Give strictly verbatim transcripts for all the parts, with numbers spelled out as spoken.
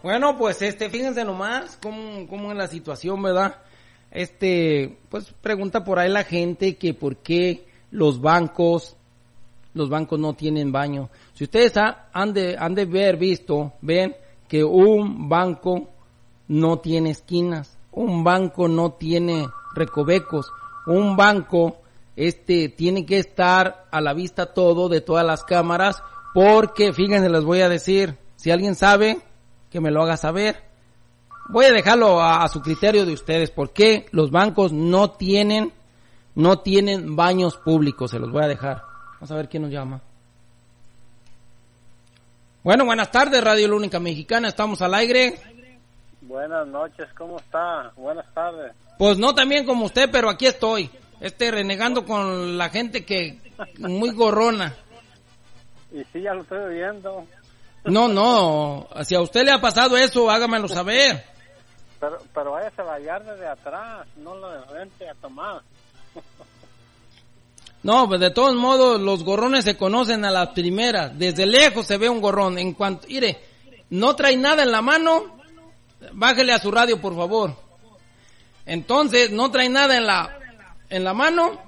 Bueno, pues este, fíjense nomás cómo, cómo es la situación, ¿verdad? Este, pues pregunta por ahí la gente que por qué los bancos, los bancos no tienen baño. Si ustedes ha, han de, han de ver visto, ven que un banco no tiene esquinas, un banco no tiene recovecos, un banco este tiene que estar a la vista todo de todas las cámaras, porque fíjense, les voy a decir, si alguien sabe, que me lo haga saber. Voy a dejarlo a, a su criterio de ustedes, por qué los bancos no tienen, no tienen baños públicos, se los voy a dejar. Vamos a ver quién nos llama. Bueno, buenas tardes, Radio La Única Mexicana, estamos al aire. Buenas noches, ¿cómo está? Buenas tardes. Pues no tan bien como usted, pero aquí estoy, este renegando con la gente que muy gorrona. Y sí, ya lo estoy viendo. No, no, si a usted le ha pasado eso, hágamelo saber. Pero, pero váyase a la yarda de atrás, no lo de frente a tomar. No, pues de todos modos, los gorrones se conocen a las primeras. Desde lejos se ve un gorrón. En cuanto, mire, no trae nada en la mano, bájele a su radio, por favor. Entonces, no trae nada en la, en la mano,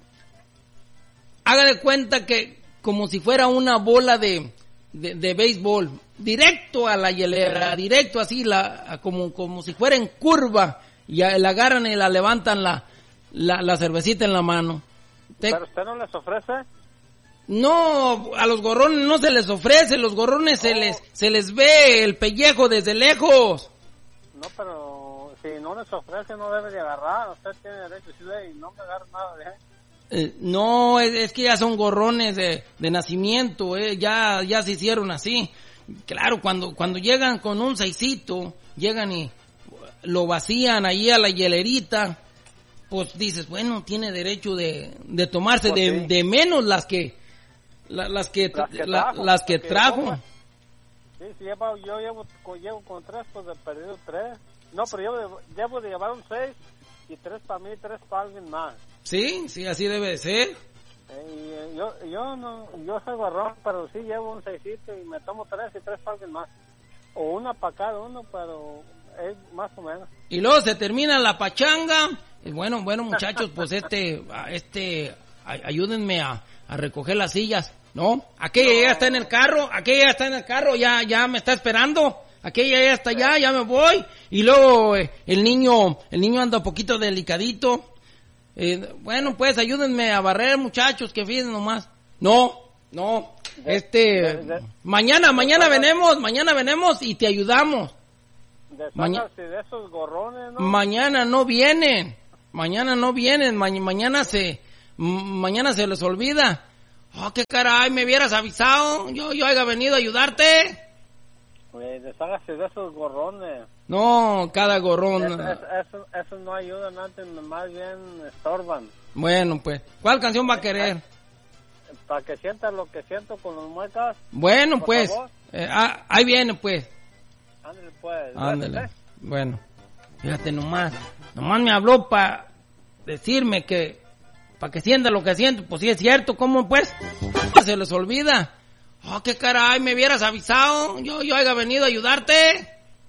hágale cuenta que como si fuera una bola de, de, de béisbol, directo a la hielera, directo así, la, como, como si fuera en curva, y la agarran y la levantan la, la, la cervecita en la mano. Te... ¿Pero usted no les ofrece? No, a los gorrones no se les ofrece, los gorrones oh. se les se les ve el pellejo desde lejos. No, pero si no les ofrece no debe de agarrar, usted tiene derecho y no me agarra nada de eh, No, es, es que ya son gorrones de, de nacimiento, eh, ya ya se hicieron así. Claro, cuando cuando llegan con un seisito, llegan y lo vacían ahí a la hielerita, pues dices, bueno, tiene derecho de, de tomarse pues de, sí. de menos las que la, las que las que la, trajo, las que trajo. Sí, sí, llevo, yo llevo, llevo con tres, pues he perdido tres. No, pero yo llevo de llevar un seis y tres para mí, tres para alguien más. Sí, sí, así debe de ser. Eh, y, yo, yo no, yo soy gorrón, pero sí llevo un seisito y me tomo tres y tres para alguien más. O una para cada uno, pero es más o menos. Y luego se termina la pachanga. Bueno, bueno, muchachos, pues este, este, ayúdenme a, a recoger las sillas, ¿no? Aquella no. ya está en el carro, aquella ya está en el carro, ya, ya me está esperando, aquella ya está allá, ya me voy. Y luego eh, el niño, el niño anda un poquito delicadito. Eh, bueno, pues ayúdenme a barrer, muchachos, que fíjense nomás. No, no, este, mañana, mañana venemos, mañana venemos y te ayudamos. Mañana de esos gorrones, ¿no? Mañana no vienen. Mañana no vienen, ma- mañana se mañana se les olvida. Oh, qué caray, me hubieras avisado, yo yo haya venido a ayudarte. Pues deshágase de esos gorrones. No, cada gorrón. Eso, eso, eso, eso no ayudan, antes más bien estorban. Bueno, pues, ¿cuál canción va a querer? Para que sientas lo que siento con los muecas. Bueno, pues, eh, ah, ahí viene, pues. Ándale, pues. Ándale. Bueno, fíjate nomás. Nomás me habló para decirme que, para que sienta lo que siento. Pues sí es cierto, ¿cómo pues? Se les olvida. Oh, qué caray, me hubieras avisado. Yo, yo haya venido a ayudarte.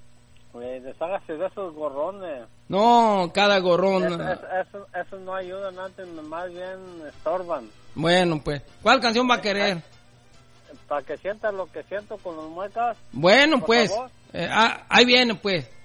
Pues deshágase de esos gorrones. No, cada gorrón. Eso, eso, eso, eso no ayudan, antes más bien estorban. Bueno, pues, ¿cuál canción va a querer? Para que sientas lo que siento con los muecas. Bueno, pues, eh, ah, ahí viene, pues.